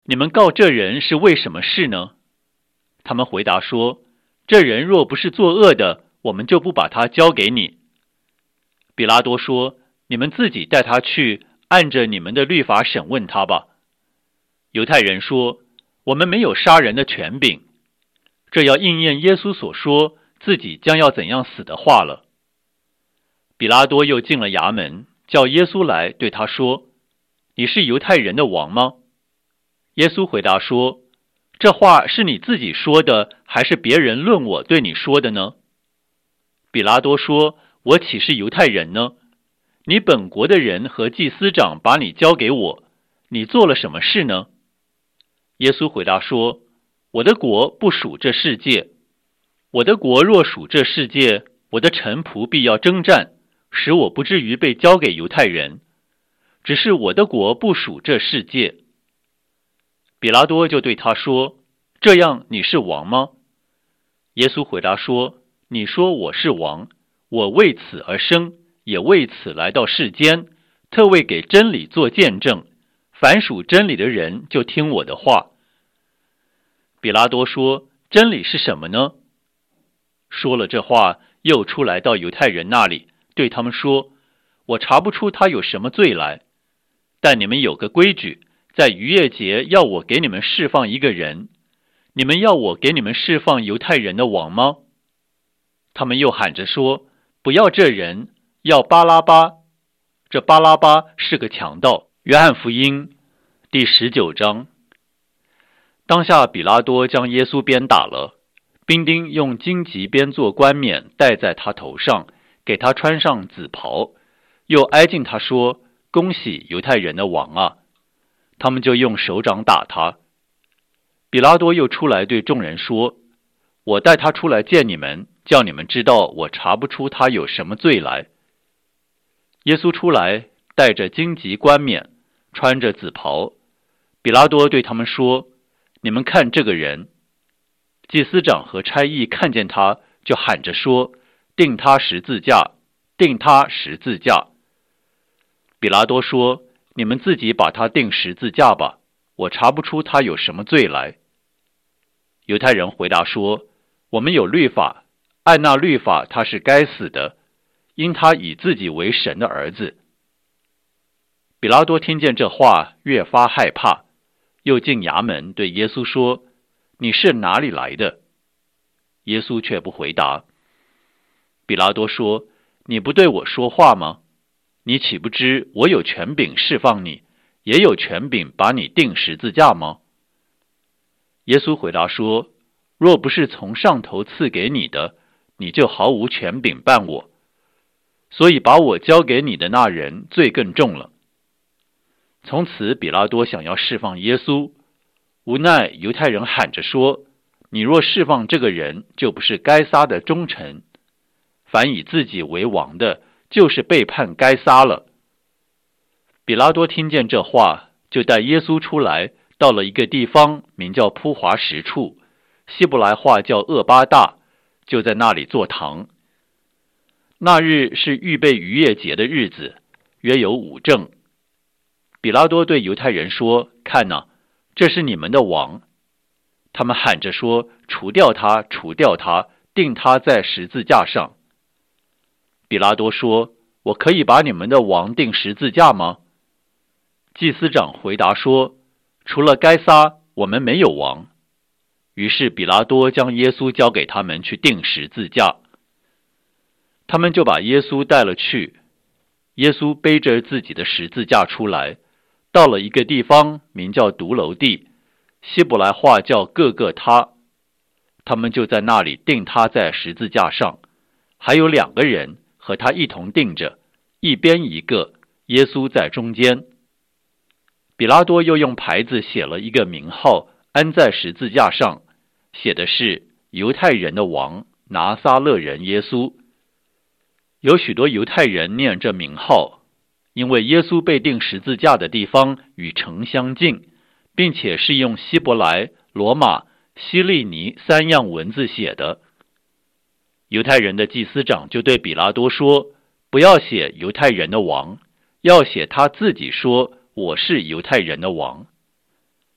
你们告这人是为什么事呢？他们回答说，这人若不是作恶的，我们就不把他交给你。比拉多说，你们自己带他去，按着你们的律法审问他吧。犹太人说，我们没有杀人的权柄。这要应验耶稣所说自己将要怎样死的话了。比拉多又进了衙门，叫耶稣来，对他说，你是犹太人的王吗？耶稣回答说，这话是你自己说的，还是别人论我对你说的呢？比拉多说，我岂是犹太人呢？你本国的人和祭司长把你交给我，你做了什么事呢？耶稣回答说，我的国不属这世界。我的国若属这世界，我的臣仆必要征战，使我不至于被交给犹太人。只是我的国不属这世界。比拉多就对他说，这样你是王吗？耶稣回答说，你说我是王，我为此而生，也为此来到世间，特为给真理做见证。凡属真理的人就听我的话。比拉多说，真理是什么呢？说了这话，又出来到犹太人那里，对他们说，我查不出他有什么罪来，但你们有个规矩，在逾越节要我给你们释放一个人，你们要我给你们释放犹太人的王吗？他们又喊着说，不要这人，要巴拉巴。这巴拉巴是个强盗。约翰福音第19章。当下比拉多将耶稣鞭打了，兵丁用荆棘编做冠冕戴在他头上，给他穿上紫袍，又挨近他说，恭喜犹太人的王啊！他们就用手掌打他。比拉多又出来对众人说，我带他出来见你们，叫你们知道我查不出他有什么罪来。耶稣出来，戴着荆棘冠冕，穿着紫袍。比拉多对他们说，你们看这个人。祭司长和差役看见他，就喊着说，钉他十字架，钉他十字架。比拉多说，你们自己把他钉十字架吧，我查不出他有什么罪来。犹太人回答说，我们有律法，按那律法他是该死的，因他以自己为神的儿子。比拉多听见这话，越发害怕，又进衙门对耶稣说，你是哪里来的？耶稣却不回答。比拉多说，你不对我说话吗？你岂不知我有权柄释放你，也有权柄把你钉十字架吗？耶稣回答说，若不是从上头赐给你的，你就毫无权柄办我。所以把我交给你的那人罪更重了。从此比拉多想要释放耶稣，无奈犹太人喊着说，你若释放这个人，就不是该撒的忠臣。凡以自己为王的，就是背叛该撒了。比拉多听见这话，就带耶稣出来，到了一个地方，名叫铺华石处，希伯来话叫厄巴大，就在那里坐堂。那日是预备逾越节的日子，约有5正。比拉多对犹太人说，看哪，这是你们的王。他们喊着说，除掉他，除掉他，钉他在十字架上。比拉多说，我可以把你们的王钉十字架吗？祭司长回答说，除了该撒，我们没有王。于是比拉多将耶稣交给他们去钉十字架。他们就把耶稣带了去。耶稣背着自己的十字架出来，到了一个地方，名叫独楼地，希伯来话叫各个他。他们就在那里钉他在十字架上，还有2个人和他一同钉着，一边一个，耶稣在中间。比拉多又用牌子写了一个名号，安在十字架上，写的是犹太人的王，拿撒勒人耶稣。有许多犹太人念这名号，因为耶稣被钉十字架的地方与城相近，并且是用希伯来、罗马、希利尼3样文字写的。犹太人的祭司长就对比拉多说，不要写犹太人的王，要写他自己说，我是犹太人的王。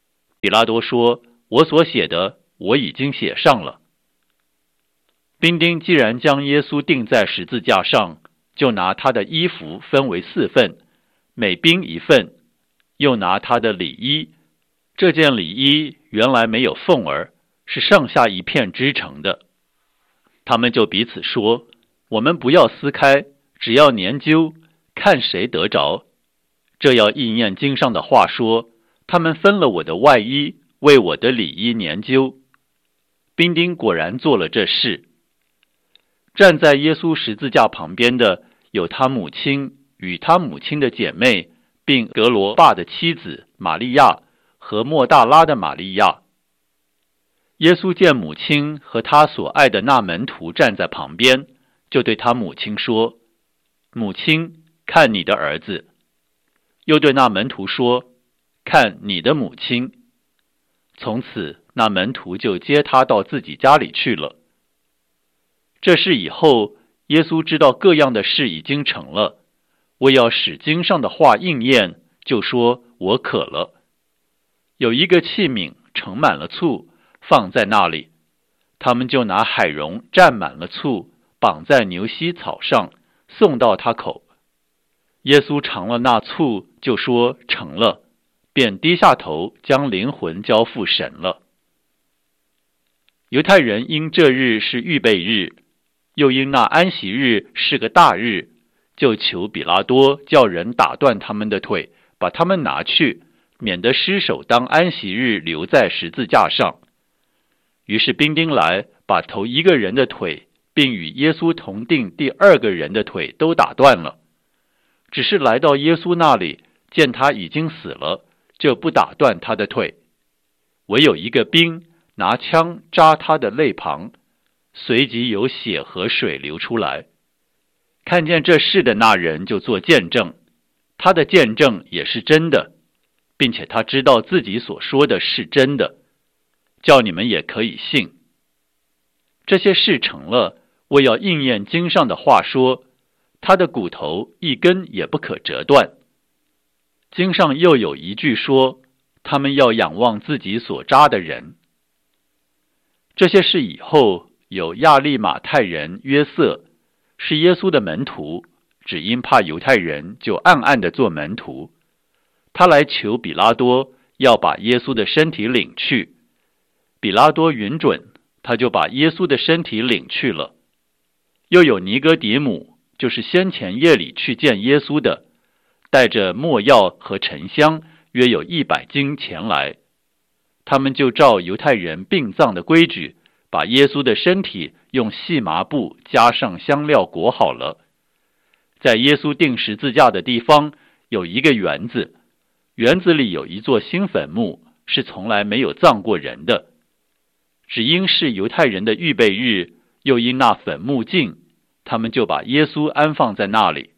比拉多说：“我所写的，我已经写上了。”兵丁既然将耶稣钉在十字架上，就拿他的衣服分为4份，每兵一份，又拿他的里衣。这件里衣原来没有缝儿，是上下一片织成的。他们就彼此说：“我们不要撕开，只要研究，看谁得着。”这要应验经上的话说：“他们分了我的外衣，为我的里衣研究。”兵丁果然做了这事。站在耶稣十字架旁边的有他母亲与他母亲的姐妹，并格罗巴的妻子玛利亚和莫大拉的玛利亚。耶稣见母亲和他所爱的那门徒站在旁边，就对他母亲说：“母亲，看你的儿子。”又对那门徒说：“看你的母亲。”从此那门徒就接他到自己家里去了。这事以后，耶稣知道各样的事已经成了，为要使经上的话应验，就说：“我渴了。”有一个器皿盛满了醋，放在那里，他们就拿海蓉蘸满了醋，绑在牛膝草上，送到他口。耶稣尝了那醋，就说：“成了。”便低下头，将灵魂交付神了。犹太人因这日是预备日，又因那安息日是个大日，就求比拉多叫人打断他们的腿，把他们拿去，免得尸首当安息日留在十字架上。于是兵丁来，把头一个人的腿，并与耶稣同定第2个人的腿都打断了。只是来到耶稣那里，见他已经死了，就不打断他的腿。唯有一个兵拿枪扎他的肋旁，随即有血和水流出来。看见这事的那人就做见证，他的见证也是真的，并且他知道自己所说的是真的，叫你们也可以信。这些事成了，为要应验经上的话说：“他的骨头一根也不可折断。”经上又有一句说：“他们要仰望自己所扎的人。”这些事以后，有亚利马太人约瑟，是耶稣的门徒，只因怕犹太人，就暗暗地做门徒。他来求比拉多，要把耶稣的身体领去。比拉多允准，他就把耶稣的身体领去了。又有尼哥底母，就是先前夜里去见耶稣的，带着没药和沉香，约有100斤前来。他们就照犹太人殡葬的规矩，把耶稣的身体用细麻布加上香料裹好了。在耶稣钉十字架的地方有一个园子，园子里有一座新坟墓，是从来没有葬过人的。只因是犹太人的预备日，又因那坟墓近，他们就把耶稣安放在那里。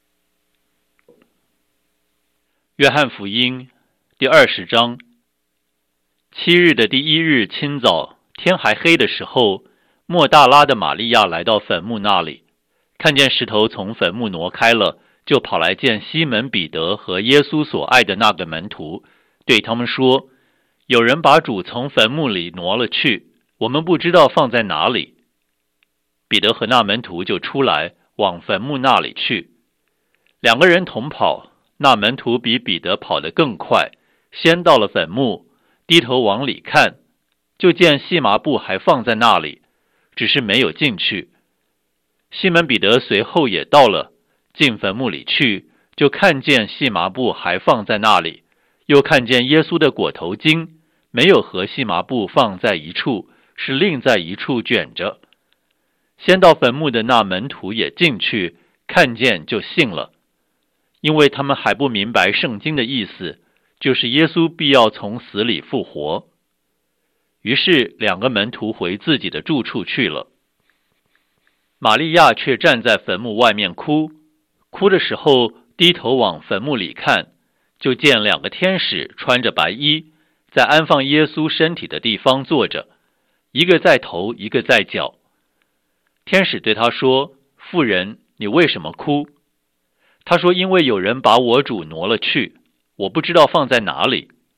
约翰福音第20章。7日的第1日清早，天还黑的时候，莫大拉的玛利亚来到坟墓那里，看见石头从坟墓挪开了，就跑来见西门彼得和耶稣所爱的那个门徒，对他们说：“有人把主从坟墓里挪了去，我们不知道放在哪里。”彼得和那门徒就出来，往坟墓那里去。2个人同跑，那门徒比彼得跑得更快，先到了坟墓，低头往里看，就见细麻布还放在那里，只是没有进去。西门彼得随后也到了，进坟墓里去，就看见细麻布还放在那里，又看见耶稣的裹头巾没有和细麻布放在一处，是另在一处卷着。先到坟墓的那门徒也进去，看见就信了，因为他们还不明白圣经的意思，就是耶稣必要从死里复活。于是2个门徒回自己的住处去了。玛利亚却站在坟墓外面哭，哭的时候低头往坟墓里看，就见2个天使穿着白衣，在安放耶稣身体的地方坐着，一个在头，一个在脚。天使对他说：“妇人，你为什么哭？”他说：“因为有人把我主挪了去，我不知道放在哪里。”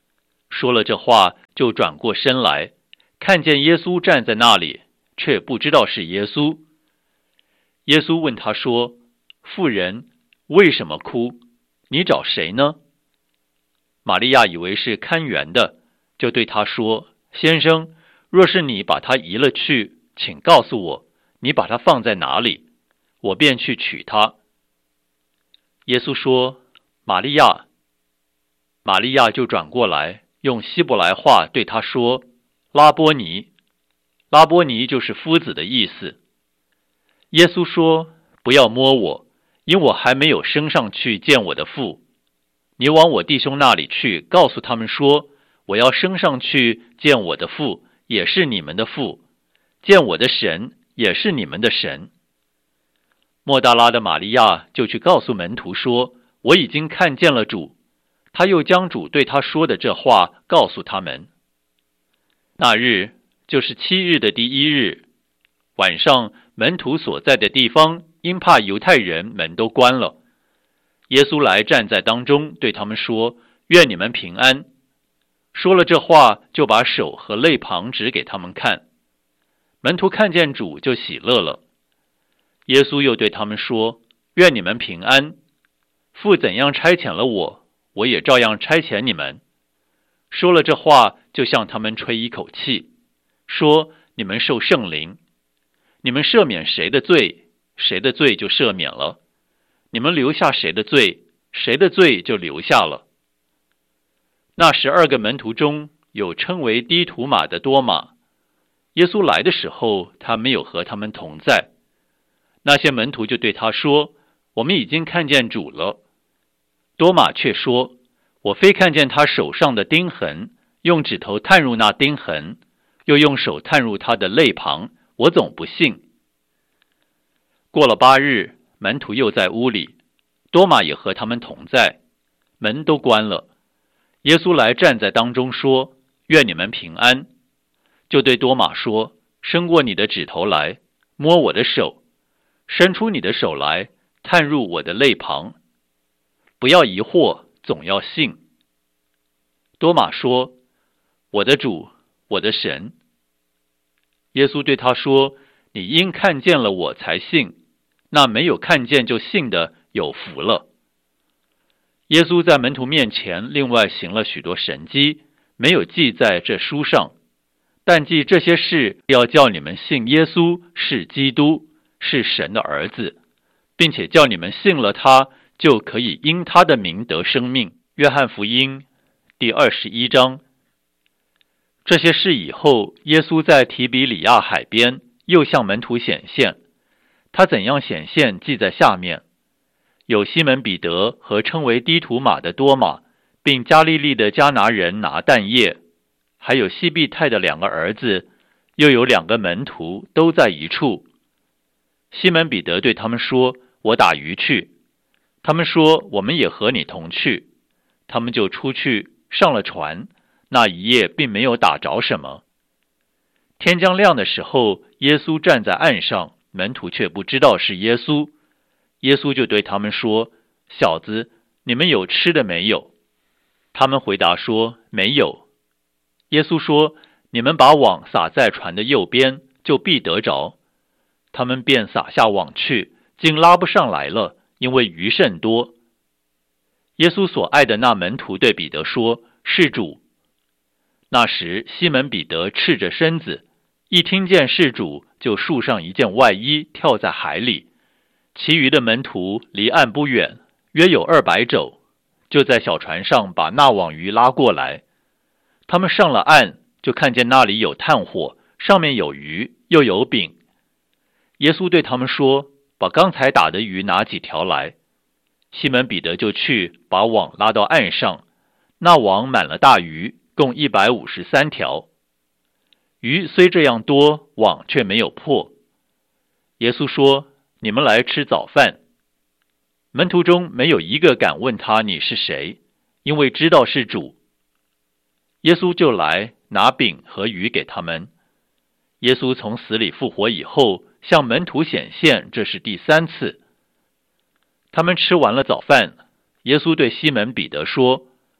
说了这话，就转过身来，看见耶稣站在那里，却不知道是耶稣。耶稣问他说：“妇人，为什么哭？你找谁呢？”玛利亚以为是看园的，就对他说：“先生，若是你把他移了去，请告诉我，你把他放在哪里，我便去取他。”耶稣说：“玛利亚。”玛利亚就转过来，用希伯来话对他说：“拉波尼。”拉波尼就是夫子的意思。耶稣说：“不要摸我，因我还没有升上去见我的父。你往我弟兄那里去，告诉他们说，我要升上去见我的父，也是你们的父，见我的神，也是你们的神。”莫大拉的玛利亚就去告诉门徒说：“我已经看见了主。”他又将主对他说的这话告诉他们。那日就是7日的第1日，晚上，门徒所在的地方因怕犹太人，门都关了。耶稣来站在当中，对他们说：“愿你们平安。”说了这话，就把手和肋旁指给他们看。门徒看见主，就喜乐了。耶稣又对他们说：“愿你们平安。父怎样差遣了我，我也照样差遣你们。”说了这话，就向他们吹一口气，说：“你们受圣灵。你们赦免谁的罪，谁的罪就赦免了；你们留下谁的罪，谁的罪就留下了。”那12个门徒中有称为低土马的多马。耶稣来的时候，他没有和他们同在。那些门徒就对他说：“我们已经看见主了。”多马却说：“我非看见他手上的钉痕，用指头探入那钉痕，又用手探入他的肋旁，我总不信。”过了8日，门徒又在屋里，多马也和他们同在，门都关了。耶稣来站在当中说：“愿你们平安。”就对多马说：“伸过你的指头来，摸我的手；伸出你的手来，探入我的肋旁。不要疑惑，总要信。”多马说：“我的主，我的神。”耶稣对他说：“你因看见了我才信，那没有看见就信的有福了。”耶稣在门徒面前另外行了许多神迹，没有记在这书上，但记这些事，要叫你们信耶稣是基督，是神的儿子，并且叫你们信了他，就可以因他的名得生命。约翰福音第21章。这些事以后，耶稣在提比里亚海边又向门徒显现。他怎样显现，记在下面。有西门彼得和称为低土马的多马，并加利利的迦拿人拿但业，还有西庇太的2个儿子，又有2个门徒，都在一处。西门彼得对他们说：“我打鱼去。”他们说：“我们也和你同去。”他们就出去，上了船，那一夜并没有打着什么。天将亮的时候，耶稣站在岸上，门徒却不知道是耶稣。耶稣就对他们说：“小子，你们有吃的没有？”他们回答说：“没有。”耶稣说：“你们把网撒在船的右边，就必得着。”他们便撒下网去，竟拉不上来了，因为鱼甚多。耶稣所爱的那门徒对彼得说：“是主。”那时西门彼得赤着身子，一听见是主，就束上一件外衣，跳在海里。其余的门徒离岸不远，约有200肘，就在小船上把那网鱼拉过来。他们上了岸，就看见那里有炭火，上面有鱼，又有饼。耶稣对他们说：“把刚才打的鱼拿几条来。”西门彼得就去，把网拉到岸上，那网满了大鱼，共153条。鱼虽这样多，网却没有破。耶稣说：“你们来吃早饭。”门徒中没有一个敢问他你是谁，因为知道是主。耶稣就来拿饼和鱼给他们。耶稣从死里复活以后，向门徒显现，这是第3次。他们吃完了早饭，耶稣对西门彼得说：“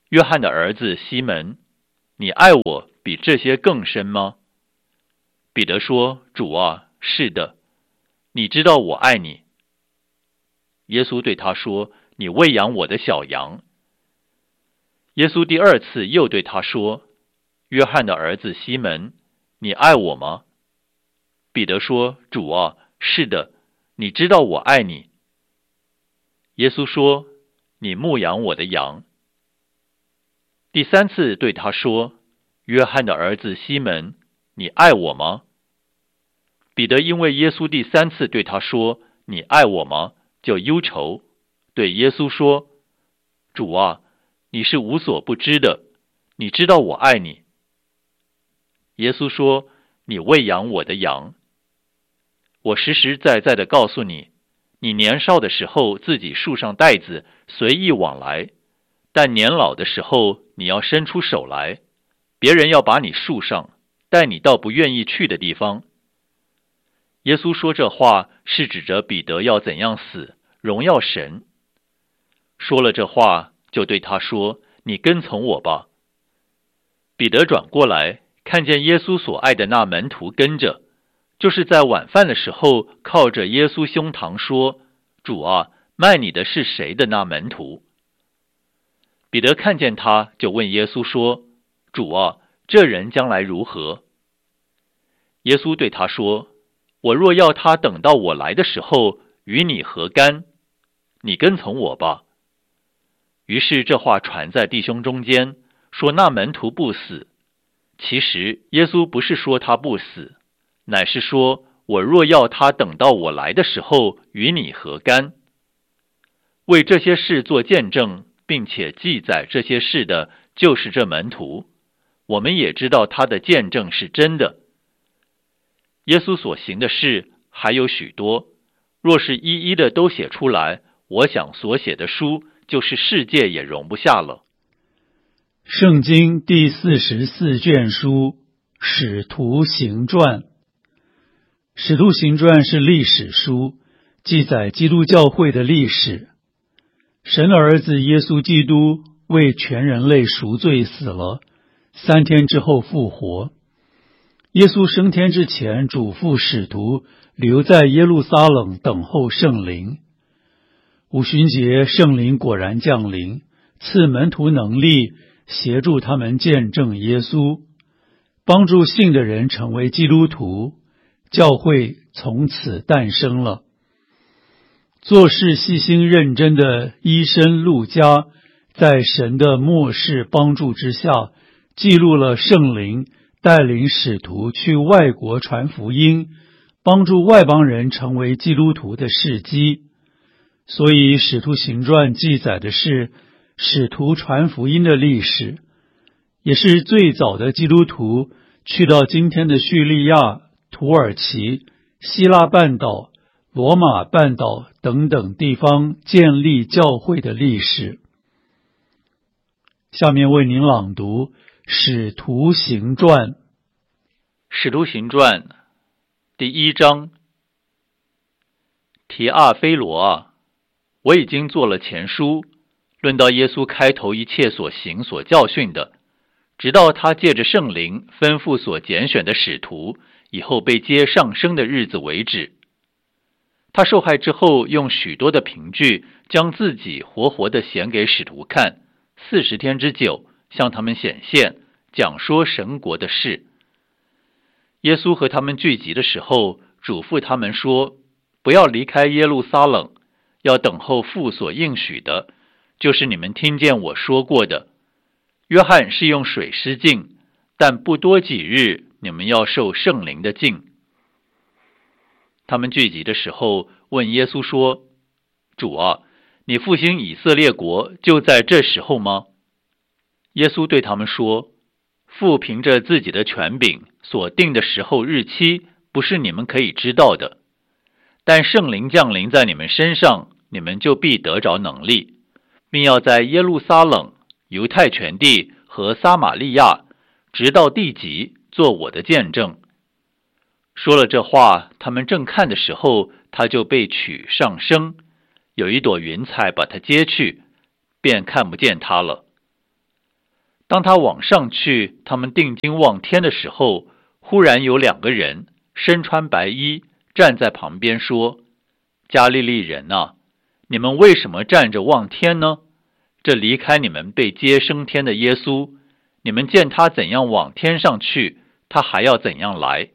约翰的儿子西门，你爱我比这些更深吗？彼得说，主啊，是的，你知道我爱你。耶稣对他说，你喂养我的小羊。耶稣第二次又对他说，约翰的儿子西门，你爱我吗？彼得说，主啊，是的，你知道我爱你。耶稣说，你牧养我的羊。第三次对他说，约翰的儿子西门，你爱我吗？彼得因为耶稣第三次对他说，你爱我吗？就忧愁，对耶稣说，主啊，你是无所不知的，你知道我爱你。耶稣说，你喂养我的羊。我实实在在地告诉你，你年少的时候自己束上带子，随意往来，但年老的时候你要伸出手来，别人要把你束上，带你到不愿意去的地方。耶稣说这话是指着彼得要怎样死，荣耀神。说了这话，就对他说，你跟从我吧。彼得转过来，看见耶稣所爱的那门徒跟着，就是在晚饭的时候靠着耶稣胸膛说，主啊，卖你的是谁的那门徒。彼得看见他，就问耶稣说，主啊，这人将来如何？耶稣对他说，我若要他等到我来的时候，与你何干？你跟从我吧。于是这话传在弟兄中间，说那门徒不死。其实耶稣不是说他不死，乃是说，我若要他等到我来的时候，与你何干？为这些事做见证，并且记载这些事的，就是这门徒。我们也知道他的见证是真的。耶稣所行的事还有许多，若是一一的都写出来，我想所写的书，就是世界也容不下了。 圣经第44卷书，使徒行传。使徒行传是历史书，记载基督教会的历史。神的儿子耶稣基督为全人类赎罪死了，3天之后复活。耶稣升天之前嘱咐使徒留在耶路撒冷等候圣灵。五旬节圣灵果然降临，赐门徒能力，协助他们见证耶稣，帮助信的人成为基督徒，教会从此诞生了。做事细心认真的医生路加，在神的默示帮助之下，记录了圣灵带领使徒去外国传福音，帮助外邦人成为基督徒的事迹。所以使徒行传记载的是使徒传福音的历史，也是最早的基督徒去到今天的叙利亚、土耳其、希腊半岛、罗马半岛等等地方建立教会的历史。下面为您朗读使徒行传。 使徒行传第1章。提阿非罗啊，我已经做了前书，论到耶稣开头一切所行所教训的，直到他借着圣灵吩咐所拣选的使徒以后被接上升的日子为止。他受害之后，用许多的凭据将自己活活地显给使徒看，40天之久，向他们显现，讲说神国的事。耶稣和他们聚集的时候，嘱咐他们说，不要离开耶路撒冷，要等候父所应许的，就是你们听见我说过的。约翰是用水施浸，但不多几日，你们要受圣灵的浸。他们聚集的时候，问耶稣说，主啊，你复兴以色列国就在这时候吗？耶稣对他们说，父凭着自己的权柄所定的时候日期，不是你们可以知道的。但圣灵降临在你们身上，你们就必得着能力，并要在耶路撒冷、犹太全地和撒玛利亚，直到地极，做我的见证。说了这话，他们正看的时候，他就被取上升，有一朵云彩把他接去，便看不见他了。 当他往上去，他们定睛望天的时候，忽然有2个人身穿白衣站在旁边说：加利利人啊，你们为什么站着望天呢？这离开你们被接升天的耶稣，你们见他怎样往天上去，他还要怎样来。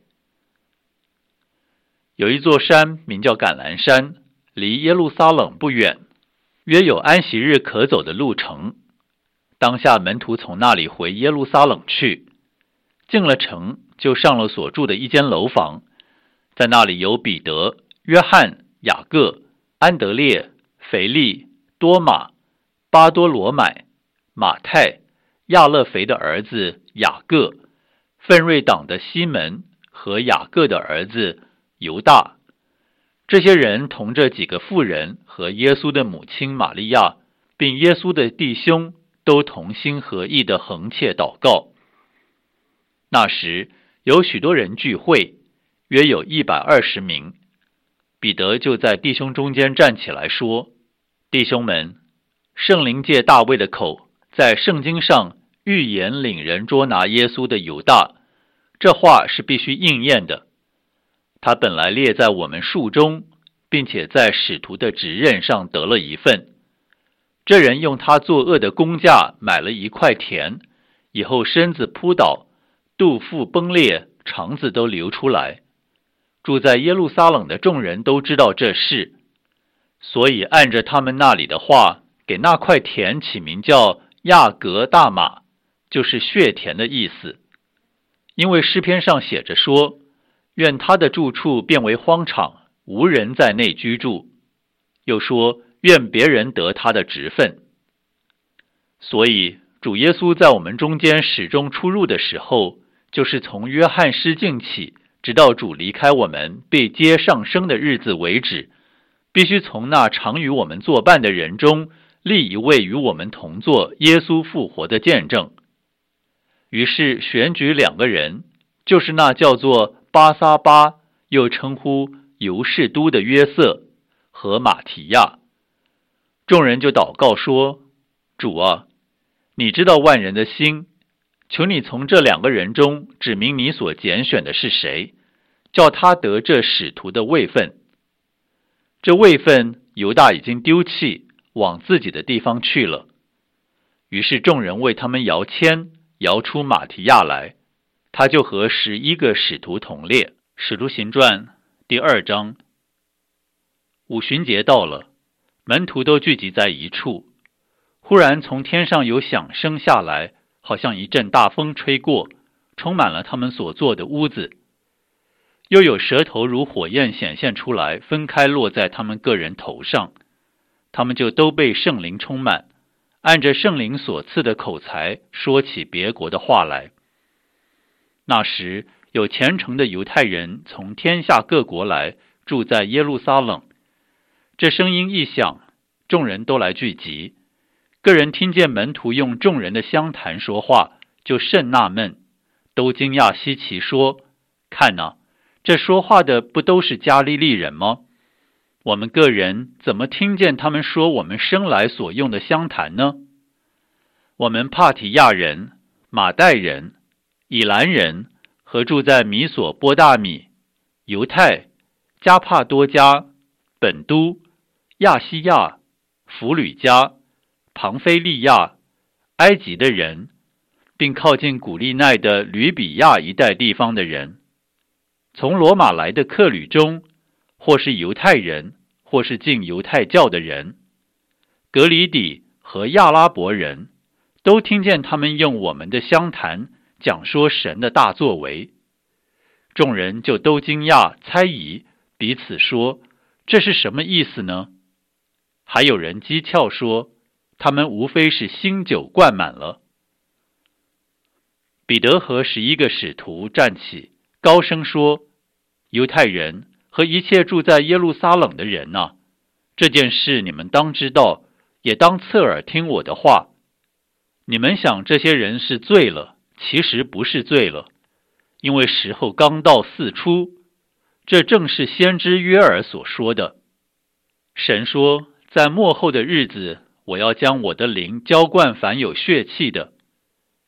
有一座山名叫橄榄山，离耶路撒冷不远，约有安息日可走的路程。当下门徒从那里回耶路撒冷去，进了城，就上了所住的一间楼房，在那里有彼得、约翰、雅各、安德烈、腓力、多马、巴多罗买、马太、亚勒腓的儿子雅各、奋锐党的西门和雅各的儿子犹大。这些人同这几个妇人和耶稣的母亲玛利亚，并耶稣的弟兄，都同心合意地横切祷告。那时有许多人聚会，约有120名。彼得就在弟兄中间站起来说：弟兄们，圣灵借大卫的口，在圣经上预言领人捉拿耶稣的犹大，这话是必须应验的。他本来列在我们数中，并且在使徒的职任上得了一份。这人用他作恶的工价买了一块田，以后身子扑倒，肚腹崩裂，肠子都流出来。住在耶路撒冷的众人都知道这事，所以按着他们那里的话，给那块田起名叫亚格大马，就是血田的意思。因为诗篇上写着说：愿他的住处变为荒场，无人在内居住。又说：愿别人得他的职分。所以主耶稣在我们中间始终出入的时候，就是从约翰失禁起，直到主离开我们被接上升的日子为止，必须从那常与我们作伴的人中立一位与我们同作耶稣复活的见证。于是选举2个人，就是那叫做巴撒巴，又称呼犹士都的约瑟和马提亚。众人就祷告说：主啊，你知道万人的心，求你从这2个人中指明你所拣选的是谁，叫他得这使徒的位分。这位分犹大已经丢弃，往自己的地方去了。于是众人为他们摇签，摇出马提亚来，他就和11个使徒同列。使徒行传第2章。五旬节到了，门徒都聚集在一处。忽然从天上有响声下来，好像一阵大风吹过，充满了他们所坐的屋子。又有舌头如火焰显现出来，分开落在他们个人头上。他们就都被圣灵充满，按着圣灵所赐的口才说起别国的话来。那时有虔诚的犹太人从天下各国来，住在耶路撒冷。这声音一响，众人都来聚集。个人听见门徒用众人的相谈说话，就甚纳闷，都惊讶稀奇，说：看哪，这说话的不都是加利利人吗？我们个人怎么听见他们说我们生来所用的相谈呢？我们帕提亚人、马代人、以兰人和住在米索波大米、犹太、加帕多家、本都、亚西亚、弗吕家、庞菲利亚、埃及的人，并靠近古利奈的吕比亚一带地方的人，从罗马来的客旅中，或是犹太人，或是进犹太教的人，格里底和亚拉伯人，都听见他们用我们的相谈讲说神的大作为。众人就都惊讶猜疑，彼此说：这是什么意思呢？还有人讥诮说，他们无非是新酒灌满了。彼得和11个使徒站起，高声说：犹太人和一切住在耶路撒冷的人啊，这件事你们当知道，也当侧耳听我的话。你们想这些人是醉了，其实不是醉了，因为时候刚到4出，这正是先知约珥所说的。神说，在末后的日子，我要将我的灵浇灌凡有血气的，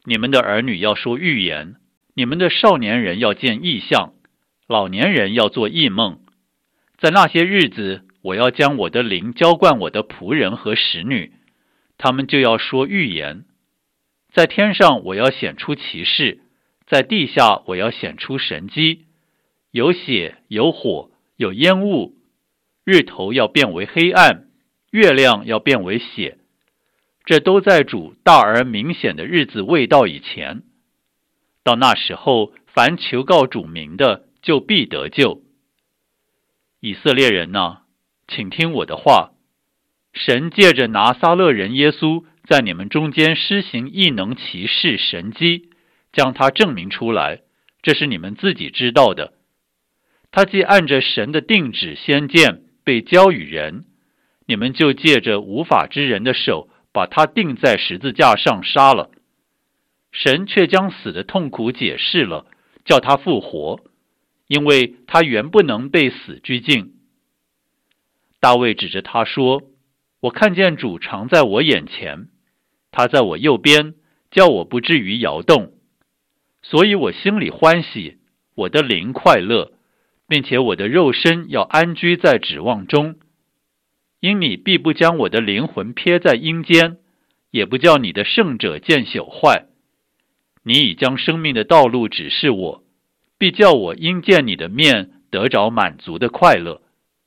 你们的儿女要说预言，你们的少年人要见异象，老年人要做异梦。在那些日子，我要将我的灵浇灌我的仆人和使女，他们就要说预言。在天上我要显出奇事，在地下我要显出神迹，有血，有火，有烟雾，日头要变为黑暗，月亮要变为血。这都在主大而明显的日子未到以前。到那时候，凡求告主名的，就必得救。以色列人哪，请听我的话。神借着拿撒勒人耶稣在你们中间施行异能奇事神迹，将他证明出来，这是你们自己知道的。他既按着神的定旨先见被交与人，你们就借着无法之人的手把他钉在十字架上杀了。神却将死的痛苦解释了，叫他复活，因为他原不能被死拘禁。大卫指着他说，我看见主常在我眼前，他在我右边，叫我不至于摇动。所以我心里欢喜，我的灵快乐，并且我的肉身要安居在指望中。因你必不将我的灵魂撇在阴间，也不叫你的圣者见朽坏。你已将生命的道路指示我，必叫我因见你的面得着满足的快乐。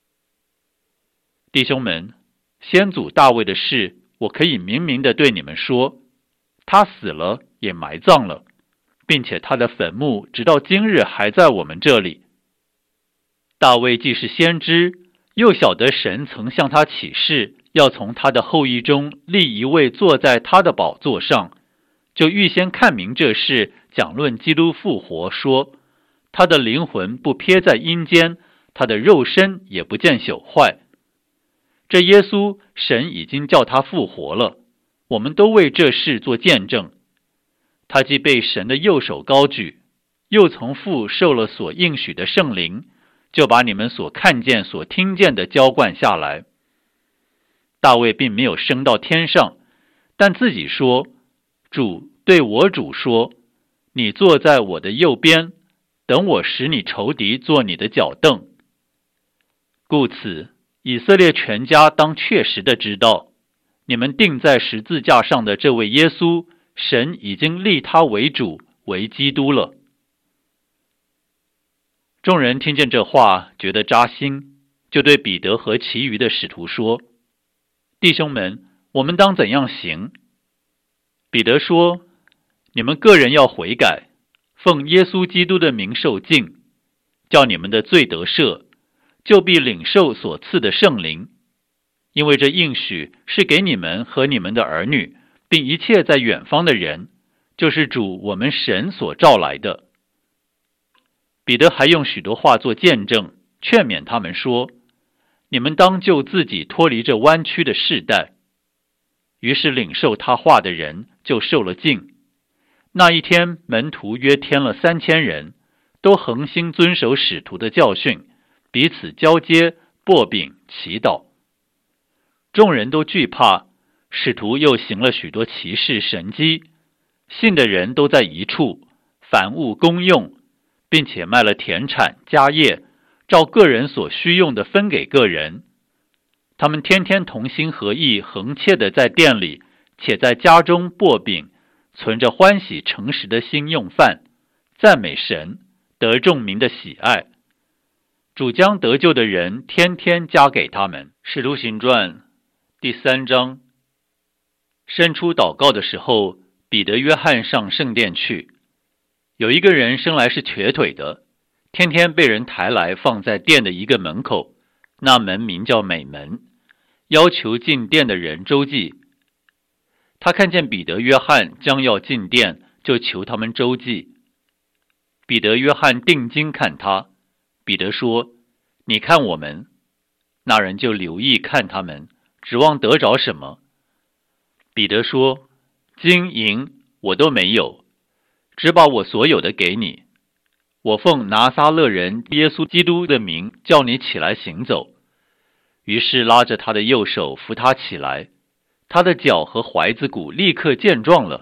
弟兄们，先祖大卫的事，我可以明明地对你们说，他死了也埋葬了，并且他的坟墓直到今日还在我们这里。大卫既是先知，又晓得神曾向他起誓，要从他的后裔中立一位坐在他的宝座上，就预先看明这事，讲论基督复活，说他的灵魂不撇在阴间，他的肉身也不见朽坏。这耶稣，神已经叫他复活了，我们都为这事做见证。他既被神的右手高举，又从父受了所应许的圣灵，就把你们所看见所听见的浇灌下来。大卫并没有升到天上，但自己说，主对我主说，你坐在我的右边，等我使你仇敌做你的脚凳。故此以色列全家当确实的知道，你们钉在十字架上的这位耶稣，神已经立他为主，为基督了。众人听见这话，觉得扎心，就对彼得和其余的使徒说，弟兄们，我们当怎样行？彼得说，你们个人要悔改，奉耶稣基督的名受浸，叫你们的罪得赦，就必领受所赐的圣灵。因为这应许是给你们和你们的儿女，并一切在远方的人，就是主我们神所召来的。彼得还用许多话做见证，劝勉他们说，你们当救自己脱离这弯曲的世代。于是领受他话的人就受了浸。那一天，门徒约添了3000人，都恒心遵守使徒的教训，彼此交接，擘饼，祈祷。众人都惧怕，使徒又行了许多奇事神迹，信的人都在一处，凡物公用，并且卖了田产家业，照个人所需用的分给个人。他们天天同心合意，恒切的在店里，且在家中擘饼，存着欢喜诚实的心用饭，赞美神，得众民的喜爱。主将得救的人天天加给他们。使徒行传第3章。申初祷告的时候，彼得、约翰上圣殿去。有一个人生来是瘸腿的，天天被人抬来放在殿的一个门口，那门名叫美门，要求进殿的人周济。他看见彼得、约翰将要进殿，就求他们周济。彼得、约翰定睛看他，彼得说，你看我们。那人就留意看他们，指望得着什么。彼得说，金银我都没有，只把我所有的给你。我奉拿撒勒人耶稣基督的名叫你起来行走。于是拉着他的右手扶他起来，他的脚和踝子骨立刻健壮了，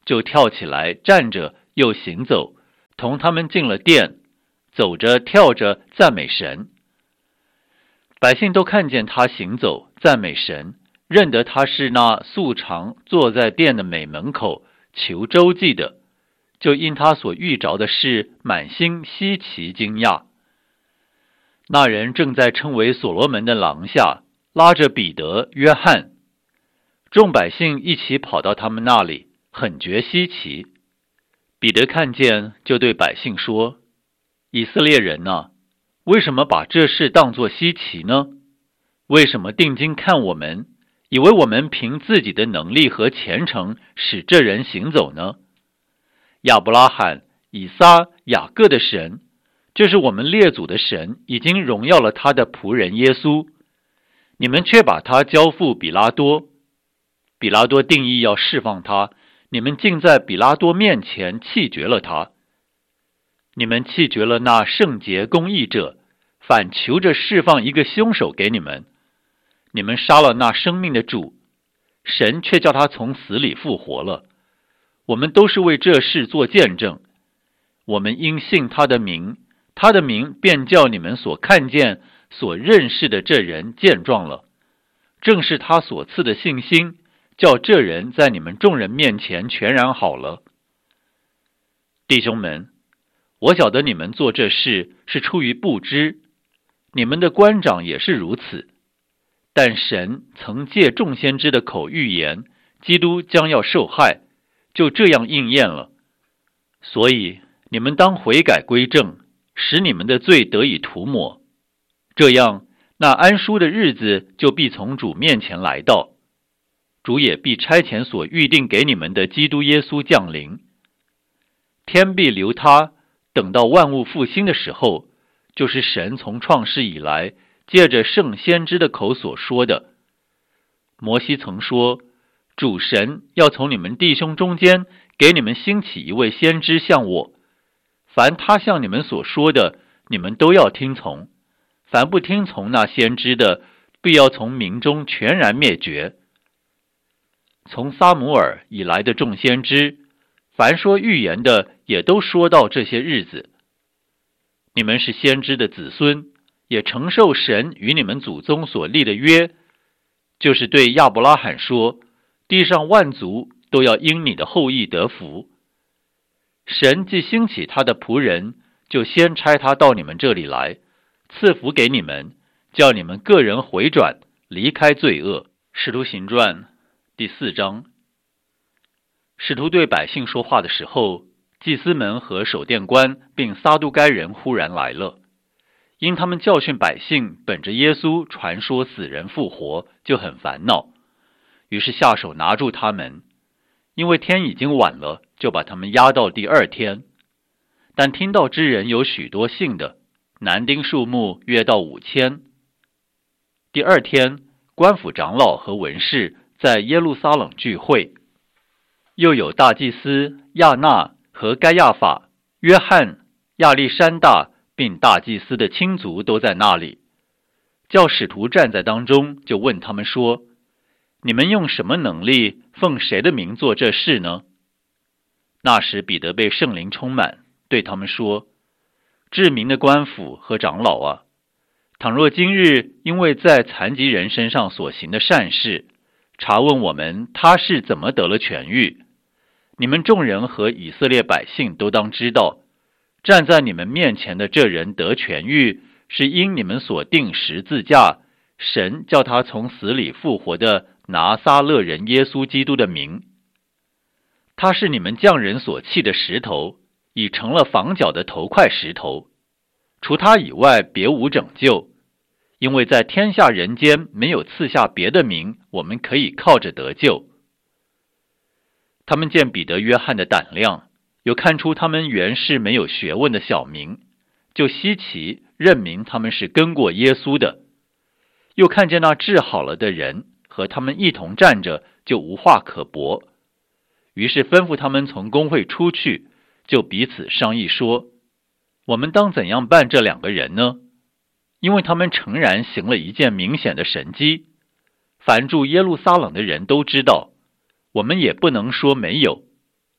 就跳起来站着又行走，同他们进了殿，走着跳着赞美神。百姓都看见他行走赞美神，认得他是那素常坐在殿的美门口求周济的，就因他所遇着的事满心稀奇惊讶。那人正在称为所罗门的廊下，拉着彼得、约翰。众百姓一起跑到他们那里，很觉稀奇。彼得看见，就对百姓说：以色列人啊，为什么把这事当作稀奇呢？为什么定睛看我们，以为我们凭自己的能力和虔诚使这人行走呢？亚伯拉罕、以撒、雅各的神，这是我们列祖的神，已经荣耀了他的仆人耶稣，你们却把他交付比拉多。比拉多定义要释放他，你们竟在比拉多面前弃绝了他。你们弃绝了那圣洁公义者，反求着释放一个凶手给你们。你们杀了那生命的主，神却叫他从死里复活了。我们都是为这事做见证。我们因信他的名，他的名便叫你们所看见、所认识的这人健壮了。正是他所赐的信心，叫这人在你们众人面前全然好了。弟兄们，我晓得你们做这事是出于不知，你们的官长也是如此。但神曾借众先知的口预言，基督将要受害，就这样应验了。所以你们当悔改归正，使你们的罪得以涂抹。这样，那安舒的日子就必从主面前来到，主也必差遣所预定给你们的基督耶稣降临。天必留他，等到万物复兴的时候，就是神从创世以来借着圣先知的口所说的。摩西曾说，主神要从你们弟兄中间给你们兴起一位先知像我，凡他向你们所说的，你们都要听从。凡不听从那先知的，必要从民中全然灭绝。从撒母耳以来的众先知，凡说预言的，也都说到这些日子。你们是先知的子孙，也承受神与你们祖宗所立的约，就是对亚伯拉罕说，地上万族都要因你的后裔得福。神既兴起他的仆人，就先差他到你们这里来，赐福给你们，叫你们个人回转，离开罪恶。使徒行传第4章。使徒对百姓说话的时候，祭司们和守殿官并撒都该人忽然来了，因他们教训百姓本着耶稣传说死人复活，就很烦恼，于是下手拿住他们。因为天已经晚了，就把他们押到第2天。但听到之人有许多信的，男丁数目约到5000。第2天，官府长老和文士在耶路撒冷聚会，又有大祭司亚那和该亚法、约翰、亚历山大并大祭司的亲族都在那里。叫使徒站在当中，就问他们说，你们用什么能力奉谁的名做这事呢？那时彼得被圣灵充满，对他们说，至明的官府和长老啊，倘若今日因为在残疾人身上所行的善事，查问我们他是怎么得了痊愈，你们众人和以色列百姓都当知道，站在你们面前的这人得痊愈，是因你们所定十字架，神叫他从死里复活的拿撒勒人耶稣基督的名。他是你们匠人所弃的石头，已成了房角的头块石头。除他以外，别无拯救，因为在天下人间没有赐下别的名，我们可以靠着得救。他们见彼得、约翰的胆量，又看出他们原是没有学问的小民，就稀奇，认明他们是跟过耶稣的。又看见那治好了的人和他们一同站着，就无话可驳。于是吩咐他们从公会出去，就彼此商议说，我们当怎样办这2个人呢？因为他们诚然行了一件明显的神迹，凡住耶路撒冷的人都知道，我们也不能说没有。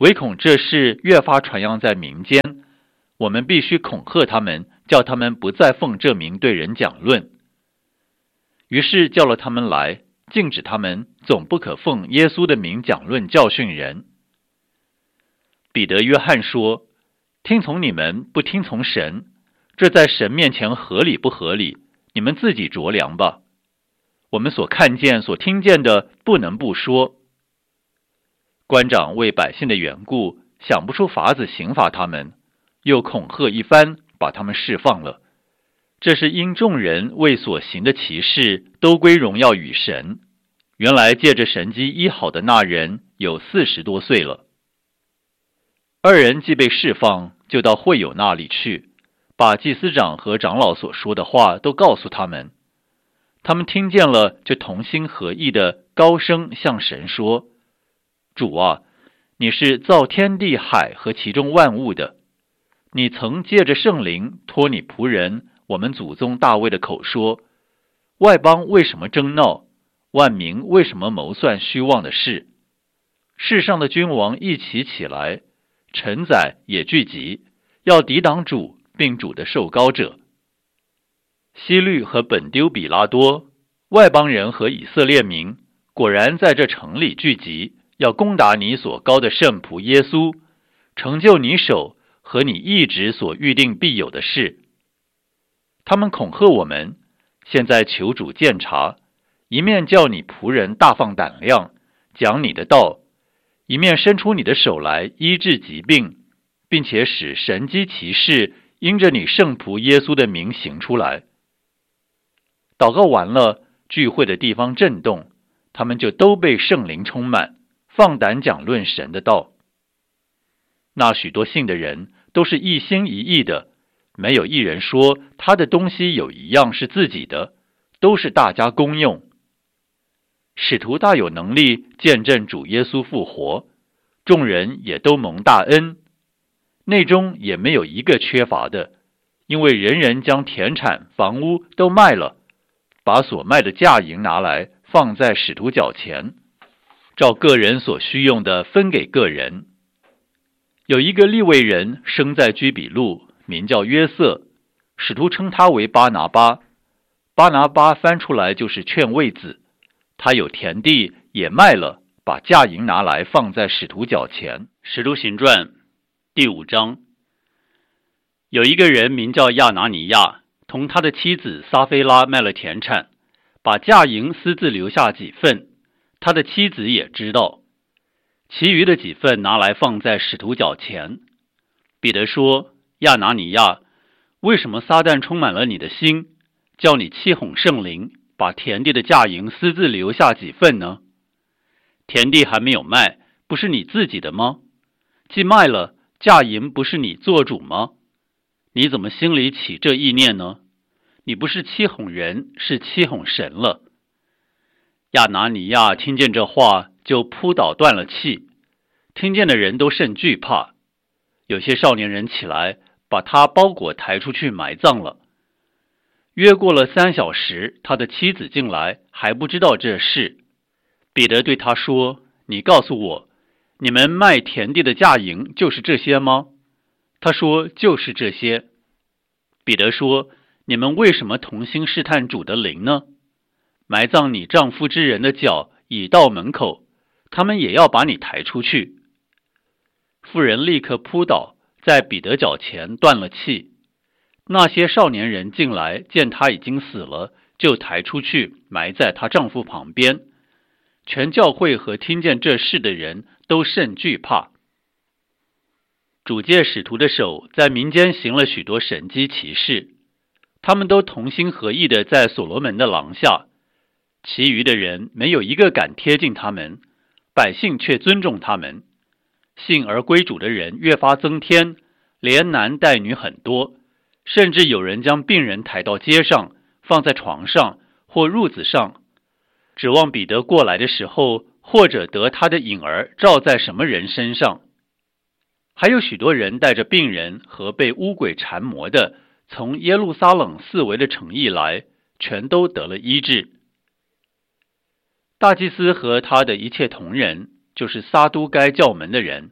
唯恐这事越发传扬在民间，我们必须恐吓他们，叫他们不再奉这名对人讲论。于是叫了他们来，禁止他们总不可奉耶稣的名讲论教训人。彼得、约翰说：听从你们，不听从神，这在神面前合理不合理？你们自己酌量吧。我们所看见、所听见的，不能不说。官长为百姓的缘故，想不出法子刑罚他们，又恐吓一番，把他们释放了。这是因众人为所行的奇事，都归荣耀与神。原来借着神迹医好的那人有40多岁了。二人既被释放，就到会友那里去，把祭司长和长老所说的话都告诉他们。他们听见了，就同心合意的高声向神说：主啊，你是造天地海和其中万物的，你曾借着圣灵托你仆人我们祖宗大卫的口说，外邦为什么争闹，万民为什么谋算虚妄的事？世上的君王一起起来，臣宰也聚集，要抵挡主并主的受膏者。希律和本丢比拉多，外邦人和以色列民，果然在这城里聚集，要攻打你所膏的圣仆耶稣，成就你手和你一直所预定必有的事。他们恐吓我们，现在求主鉴察，一面叫你仆人大放胆量，讲你的道，一面伸出你的手来医治疾病，并且使神迹奇事因着你圣仆耶稣的名行出来。祷告完了，聚会的地方震动，他们就都被圣灵充满，放胆讲论神的道。那许多信的人都是一心一意的，没有一人说他的东西有一样是自己的，都是大家公用。使徒大有能力见证主耶稣复活，众人也都蒙大恩，内中也没有一个缺乏的，因为人人将田产房屋都卖了，把所卖的价银拿来放在使徒脚前，照个人所需用的分给个人。有一个利未人生在居比路，名叫约瑟，使徒称他为巴拿巴。巴拿巴翻出来就是劝慰子。他有田地也卖了，把价银拿来放在使徒脚前。使徒行传第5章。有一个人名叫亚拿尼亚，同他的妻子撒菲拉卖了田产，把价银私自留下几份，他的妻子也知道，其余的几份拿来放在使徒脚前。彼得说：亚拿尼亚，为什么撒旦充满了你的心，叫你欺哄圣灵，把田地的价银私自留下几份呢？田地还没有卖，不是你自己的吗？既卖了，价银不是你做主吗？你怎么心里起这意念呢？你不是欺哄人，是欺哄神了。亚拿尼亚听见这话，就扑倒断了气，听见的人都甚惧怕。有些少年人起来，把他包裹抬出去埋葬了。约过了3小时，他的妻子进来，还不知道这事。彼得对他说：你告诉我，你们卖田地的价银就是这些吗？他说：就是这些。彼得说：你们为什么同心试探主的灵呢？埋葬你丈夫之人的脚已到门口，他们也要把你抬出去。妇人立刻扑倒，在彼得脚前断了气。那些少年人进来，见他已经死了，就抬出去埋在她丈夫旁边。全教会和听见这事的人都甚惧怕。主借使徒的手在民间行了许多神迹奇事，他们都同心合意的在所罗门的廊下，其余的人没有一个敢贴近他们，百姓却尊重他们。信而归主的人越发增添，连男带女很多，甚至有人将病人抬到街上，放在床上或褥子上，指望彼得过来的时候，或者得他的影儿照在什么人身上。还有许多人带着病人和被污鬼缠磨的，从耶路撒冷四围的城邑来，全都得了医治。大祭司和他的一切同人，就是撒都该教门的人，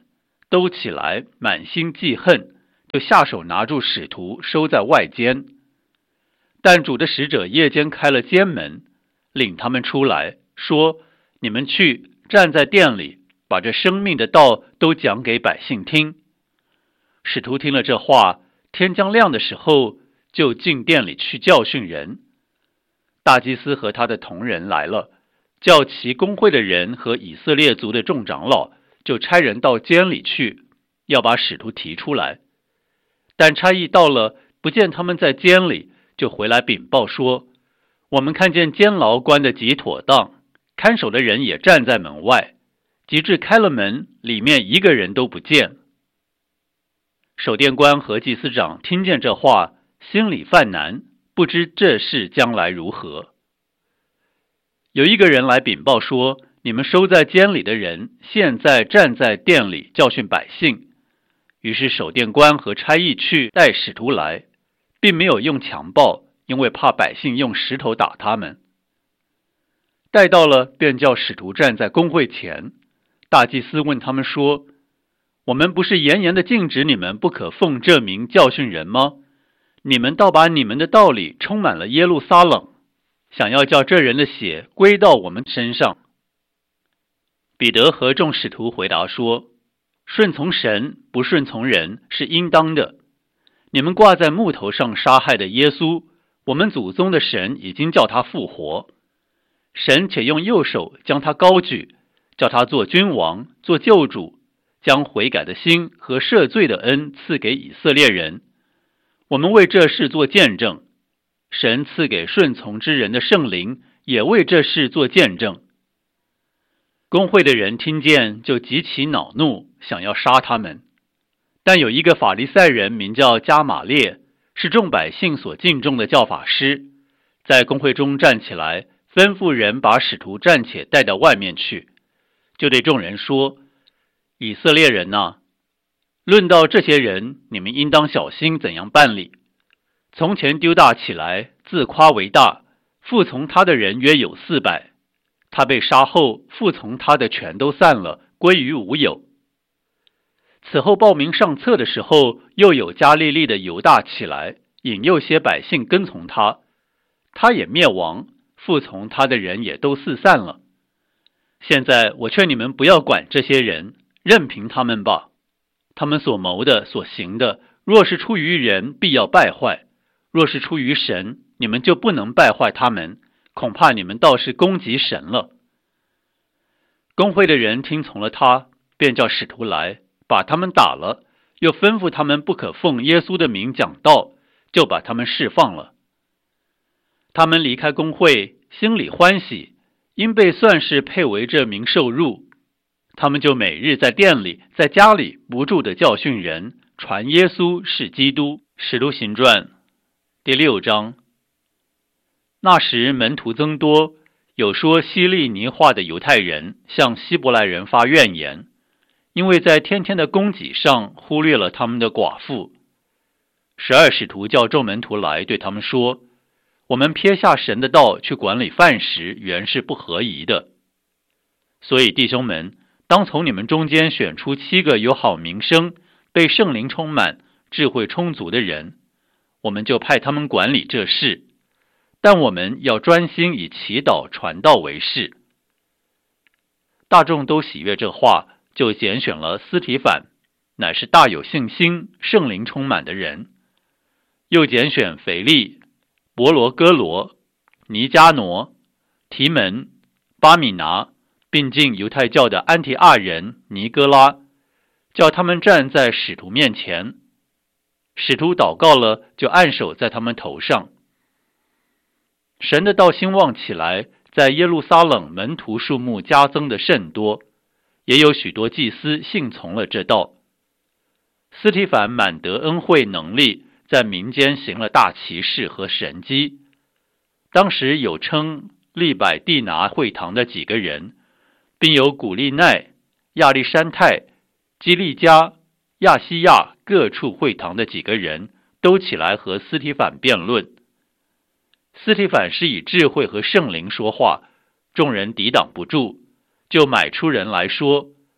都起来，满心记恨，就下手拿住使徒，收在外间。但主的使者夜间开了监门，领他们出来，说：你们去，站在殿里，把这生命的道都讲给百姓听。使徒听了这话，天将亮的时候，就进殿里去教训人。大祭司和他的同人来了，叫其公会的人和以色列族的众长老，就差人到监里去，要把使徒提出来。但差役到了，不见他们在监里，就回来禀报说：我们看见监牢关得极妥当，看守的人也站在门外，及至开了门，里面一个人都不见。守殿官和祭司长听见这话，心里犯难，不知这事将来如何。有一个人来禀报说：你们收在监里的人，现在站在殿里教训百姓。于是守殿官和差役去带使徒来，并没有用强暴，因为怕百姓用石头打他们。带到了，便叫使徒站在公会前。大祭司问他们说：我们不是严严的禁止你们不可奉这名教训人吗？你们倒把你们的道理充满了耶路撒冷，想要叫这人的血归到我们身上。彼得和众使徒回答说：顺从神，不顺从人，是应当的。你们挂在木头上杀害的耶稣，我们祖宗的神已经叫他复活。神且用右手将他高举，叫他做君王，做救主，将悔改的心和赦罪的恩赐给以色列人。我们为这事做见证，神赐给顺从之人的圣灵也为这事做见证。公会的人听见，就极其恼怒，想要杀他们。但有一个法利赛人名叫加玛列，是众百姓所敬重的教法师，在公会中站起来，吩咐人把使徒暂且带到外面去，就对众人说：以色列人哪，论到这些人，你们应当小心怎样办理。从前丢大起来，自夸为大，服从他的人约有400。他被杀后，服从他的全都散了，归于无有。此后报名上册的时候，又有加利利的犹大起来，引诱些百姓跟从他，他也灭亡，服从他的人也都四散了。现在我劝你们不要管这些人，任凭他们吧。他们所谋的、所行的，若是出于人，必要败坏；若是出于神，你们就不能败坏他们，恐怕你们倒是攻击神了。公会的人听从了他，便叫使徒来，把他们打了，又吩咐他们不可奉耶稣的名讲道，就把他们释放了。他们离开公会，心里欢喜，因被算是配为这名受辱。他们就每日在店里，在家里不住地教训人，传耶稣是基督。使徒行传第6章。那时门徒增多，有说希利尼话的犹太人向希伯来人发怨言，因为在天天的供给上忽略了他们的寡妇。12使徒叫众门徒来，对他们说：我们撇下神的道去管理饭食，原是不合宜的。所以弟兄们，当从你们中间选出7个有好名声、被圣灵充满、智慧充足的人，我们就派他们管理这事。但我们要专心以祈祷传道为事。大众都喜悦这话，就拣选了司提反，乃是大有信心、圣灵充满的人；又拣选腓利、伯罗哥罗、尼加挪、提门、巴米拿，并进犹太教的安提阿人尼哥拉，叫他们站在使徒面前。使徒祷告了，就按手在他们头上。神的道兴旺起来，在耶路撒冷门徒数目加增的甚多，也有许多祭司信从了这道。司提反满得恩惠能力，在民间行了大奇事和神迹。当时有称利百地拿会堂的几个人，并有古利奈、亚历山泰、基利加、亚西亚各处会堂的几个人，都起来和司提反辩论。司提反是以智慧和圣灵说话，众人抵挡不住，就买出人来说：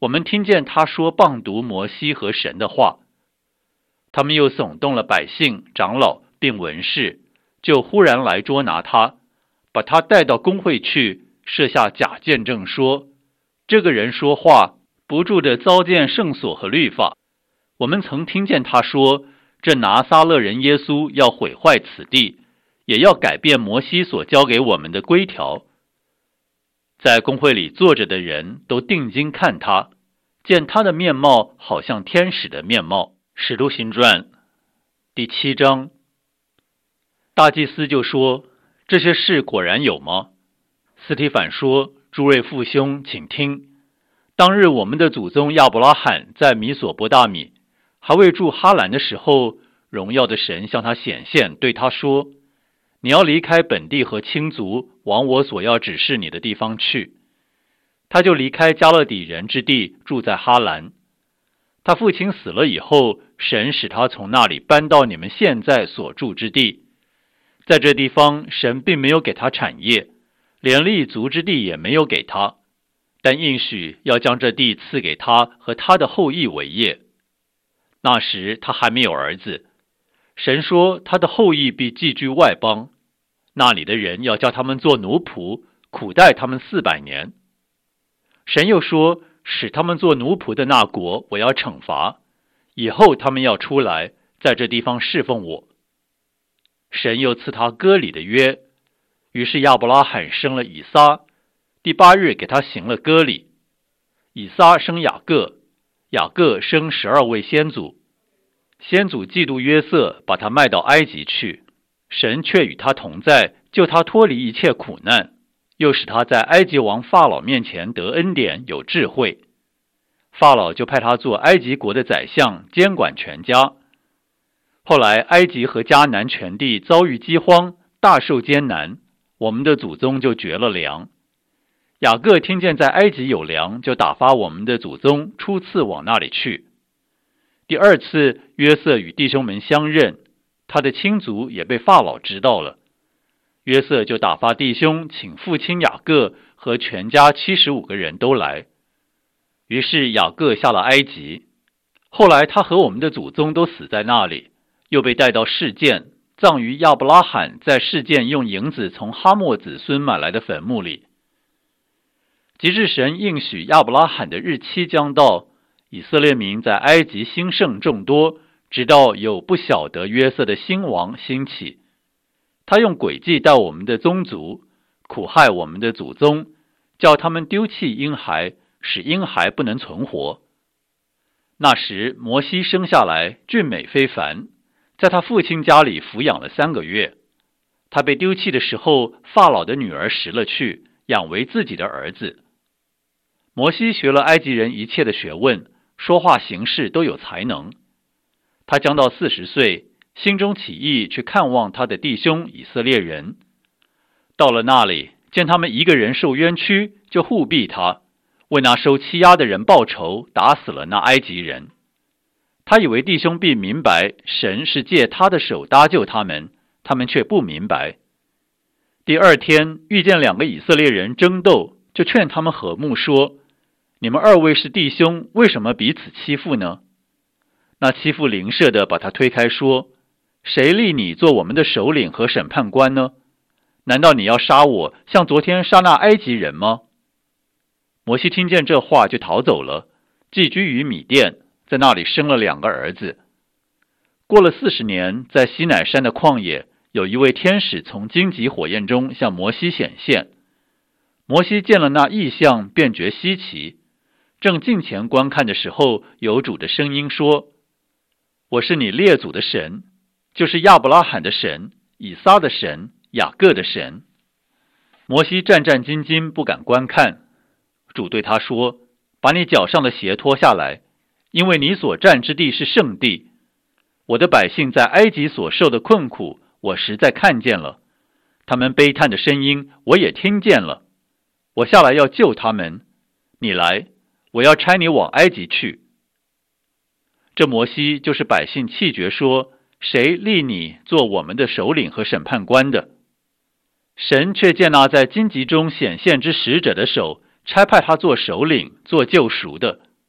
我们听见他说谤读摩西和神的话。他们又耸动了百姓、长老并文士，就忽然来捉拿他，把他带到公会去，设下假见证说，这个人说话不住地糟践圣所和律法。我们曾听见他说，这拿撒勒人耶稣要毁坏此地，也要改变摩西所交给我们的规条。在公会里坐着的人都定睛看他，见他的面貌好像天使的面貌。使徒行传第7章。大祭司就说，这些事果然有吗？斯提反说，诸位父兄，请听。当日我们的祖宗亚伯拉罕在米索波大米，还未住哈兰的时候，荣耀的神向他显现，对他说，你要离开本地和亲族，往我所要指示你的地方去。他就离开加勒底人之地，住在哈兰。他父亲死了以后，神使他从那里搬到你们现在所住之地。在这地方，神并没有给他产业，连立足之地也没有给他，但应许要将这地赐给他和他的后裔为业。那时他还没有儿子，神说他的后裔必寄居外邦，那里的人要叫他们做奴仆，苦待他们400年。神又说，使他们做奴仆的那国我要惩罚，以后他们要出来，在这地方侍奉我。神又赐他割礼的约，于是亚伯拉罕生了以撒，第8日给他行了割礼。以撒生雅各，雅各生12位先祖。先祖嫉妒约瑟，把他卖到埃及去，神却与他同在，救他脱离一切苦难，又使他在埃及王法老面前得恩典，有智慧。法老就派他做埃及国的宰相，监管全家。后来埃及和迦南全地遭遇饥荒，大受艰难，我们的祖宗就绝了粮。雅各听见在埃及有粮，就打发我们的祖宗初次往那里去。第2次，约瑟与弟兄们相认，他的亲族也被法老知道了。约瑟就打发弟兄请父亲雅各和全家75个人都来。于是雅各下了埃及。后来他和我们的祖宗都死在那里，又被带到示剑，葬于亚伯拉罕在示剑用银子从哈莫子孙买来的坟墓里。及至神应许亚伯拉罕的日期将到，以色列民在埃及兴盛众多，直到有不晓得约瑟的新王兴起。他用诡计待我们的宗族，苦害我们的祖宗，叫他们丢弃婴孩，使婴孩不能存活。那时摩西生下来俊美非凡，在他父亲家里抚养了3个月。他被丢弃的时候，法老的女儿拾了去，养为自己的儿子。摩西学了埃及人一切的学问，说话行事都有才能。他将到40岁，心中起意去看望他的弟兄以色列人。到了那里，见他们一个人受冤屈，就护庇他，为那受欺压的人报仇，打死了那埃及人。他以为弟兄必明白神是借他的手搭救他们，他们却不明白。第2天遇见2个以色列人争斗，就劝他们和睦说，你们2位是弟兄，为什么彼此欺负呢？那欺负邻舍的把他推开说，谁立你做我们的首领和审判官呢？难道你要杀我，像昨天杀那埃及人吗？摩西听见这话就逃走了，寄居于米甸，在那里生了2个儿子。过了40年，在西乃山的旷野，有一位天使从荆棘火焰中向摩西显现。摩西见了那异象，便觉稀奇。正近前观看的时候，有主的声音说，我是你列祖的神，就是亚伯拉罕的神，以撒的神，雅各的神。摩西战战兢兢，不敢观看。主对他说，把你脚上的鞋脱下来，因为你所站之地是圣地。我的百姓在埃及所受的困苦，我实在看见了，他们悲叹的声音，我也听见了。我下来要救他们，你来，我要差你往埃及去。这摩西就是百姓弃绝说，谁立你做我们的首领和审判官的？神却见那在荆棘中显现之使者的手，差派他做首领，做救赎的。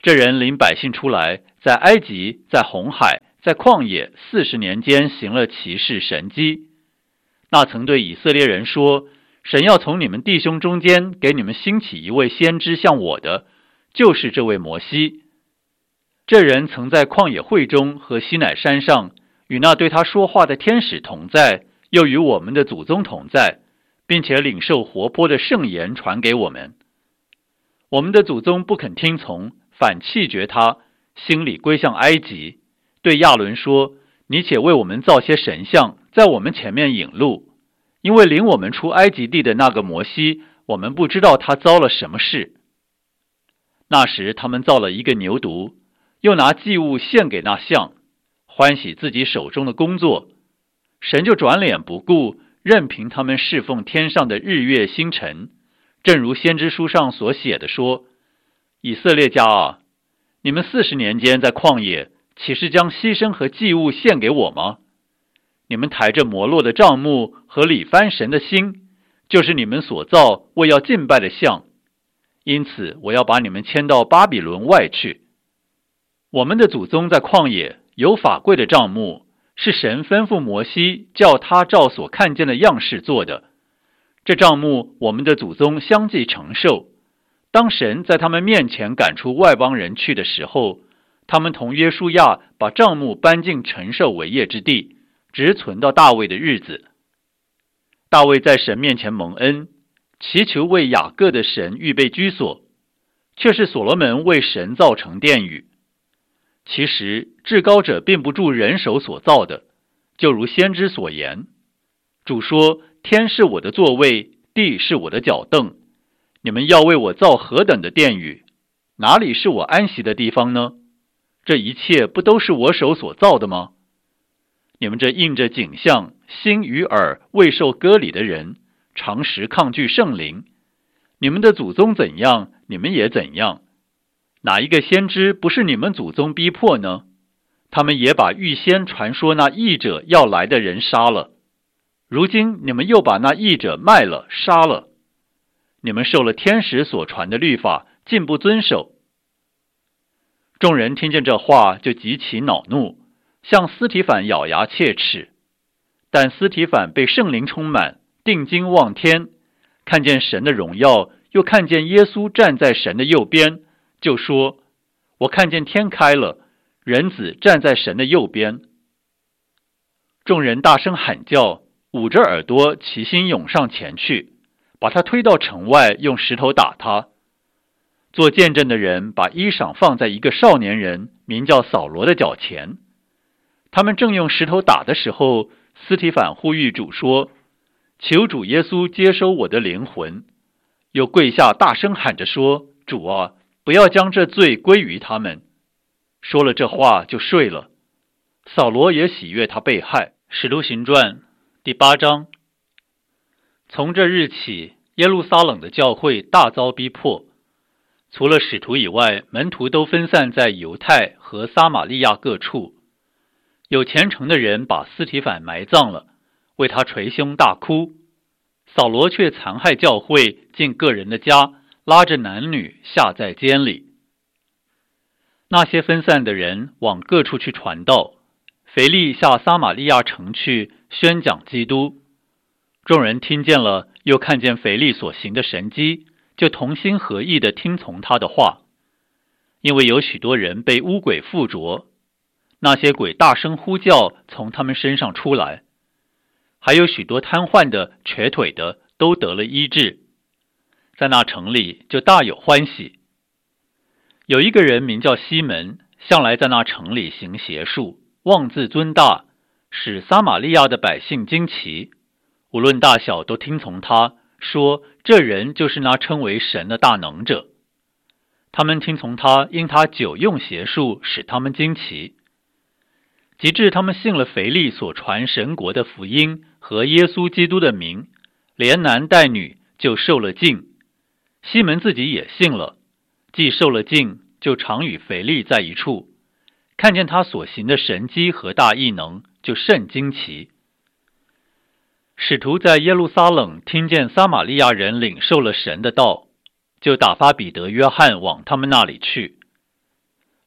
这人领百姓出来，在埃及，在红海，在旷野40年间行了奇事神迹。那曾对以色列人说，神要从你们弟兄中间给你们兴起一位先知像我的，就是这位摩西。这人曾在旷野会中和西乃山上与那对他说话的天使同在，又与我们的祖宗同在，并且领受活泼的圣言传给我们。我们的祖宗不肯听从，反弃绝他，心里归向埃及，对亚伦说，你且为我们造些神像，在我们前面引路，因为领我们出埃及地的那个摩西，我们不知道他遭了什么事。那时他们造了一个牛犊，又拿祭物献给那像，欢喜自己手中的工作，神就转脸不顾，任凭他们侍奉天上的日月星辰，正如先知书上所写的说，以色列家啊，你们40年间在旷野，岂是将牺牲和祭物献给我吗？你们抬着摩洛的帐幕和里番神的心，就是你们所造为要敬拜的像，因此我要把你们迁到巴比伦外去。我们的祖宗在旷野有法柜的帐幕，是神吩咐摩西叫他照所看见的样式做的。这帐幕我们的祖宗相继承受，当神在他们面前赶出外邦人去的时候，他们同约书亚把帐幕搬进承受为业之地，直存到大卫的日子。大卫在神面前蒙恩，祈求为雅各的神预备居所，却是所罗门为神造成殿宇。其实至高者并不住人手所造的，就如先知所言，主说，天是我的座位，地是我的脚凳，你们要为我造何等的殿宇，哪里是我安息的地方呢？这一切不都是我手所造的吗？你们这印着景象，心与耳未受割礼的人，常时抗拒圣灵，你们的祖宗怎样，你们也怎样。哪一个先知不是你们祖宗逼迫呢？他们也把预先传说那义者要来的人杀了，如今你们又把那义者卖了杀了。你们受了天使所传的律法，竟不遵守。众人听见这话，就极其恼怒，向司提反咬牙切齿。但司提反被圣灵充满，定睛望天，看见神的荣耀，又看见耶稣站在神的右边，就说，我看见天开了，人子站在神的右边。众人大声喊叫，捂着耳朵齐心涌上前去，把他推到城外，用石头打他。做见证的人把衣裳放在一个少年人名叫扫罗的脚前。他们正用石头打的时候，司提反呼吁主说，求主耶稣接收我的灵魂，又跪下大声喊着说，主啊，不要将这罪归于他们。说了这话就睡了。扫罗也喜悦他被害。使徒行传第8章。从这日起，耶路撒冷的教会大遭逼迫，除了使徒以外，门徒都分散在犹太和撒玛利亚各处。有虔诚的人把司提反埋葬了，为他捶胸大哭。扫罗却残害教会，进个人的家，拉着男女下在监里。那些分散的人往各处去传道，腓力下撒玛利亚城去宣讲基督。众人听见了，又看见腓力所行的神迹，就同心合意地听从他的话。因为有许多人被污鬼附着，那些鬼大声呼叫，从他们身上出来，还有许多瘫痪的、瘸腿的都得了医治。在那城里就大有欢喜。有一个人名叫西门，向来在那城里行邪术，妄自尊大，使撒玛利亚的百姓惊奇，无论大小都听从他，说这人就是那称为神的大能者。他们听从他，因他久用邪术，使他们惊奇。及至他们信了腓力所传神国的福音和耶稣基督的名，连男带女就受了浸。西门自己也信了，既受了浸，就常与腓力在一处，看见他所行的神迹和大异能，就甚惊奇。使徒在耶路撒冷听见撒玛利亚人领受了神的道，就打发彼得、约翰往他们那里去。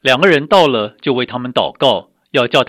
2个人到了，就为他们祷告，要叫